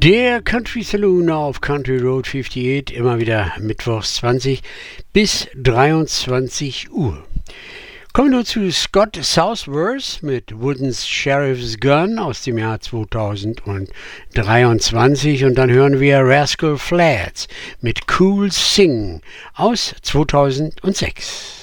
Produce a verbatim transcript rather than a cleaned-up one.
Der Country Saloon auf Country Road achtundfünfzig, immer wieder mittwochs zwanzig bis dreiundzwanzig Uhr. Kommen wir zu Scott Southworth mit Wooden's Sheriff's Gun aus dem Jahr zweitausenddreiundzwanzig und dann hören wir Rascal Flatts mit Cool Sing aus zweitausendsechs.